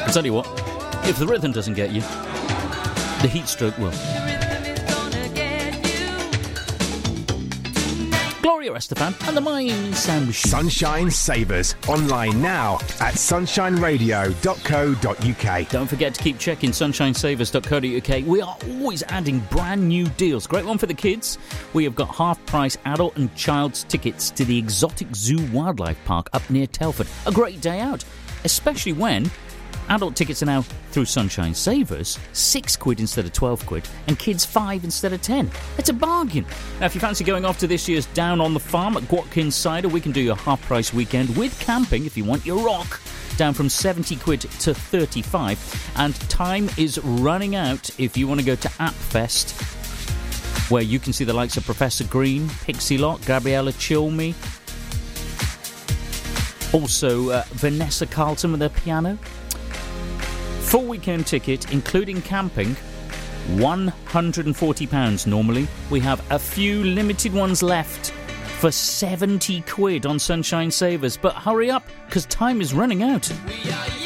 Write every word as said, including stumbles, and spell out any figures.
I'll tell you what, if the rhythm doesn't get you, the heat stroke will. Gloria Estefan and the Miami Sound Machine. Sunshine Savers, online now at sunshine radio dot co dot uk. Don't forget to keep checking sunshine savers dot co dot uk. We are always adding brand new deals. Great one for the kids. We have got half-price adult and child's tickets to the Exotic Zoo Wildlife Park up near Telford. A great day out, especially when adult tickets are now through Sunshine Savers, six quid instead of twelve quid, and kids five instead of ten. It's a bargain. Now, if you fancy going off to this year's Down on the Farm at Gwatkins Cider, we can do your half-price weekend with camping if you want your rock, down from seventy quid to thirty-five. And time is running out if you want to go to Appfest, where you can see the likes of Professor Green, Pixie Lott, Gabriella Chilmi, also uh, Vanessa Carlton with their piano. Full weekend ticket, including camping, one hundred forty pounds normally. We have a few limited ones left for seventy quid on Sunshine Savers. But hurry up, because time is running out.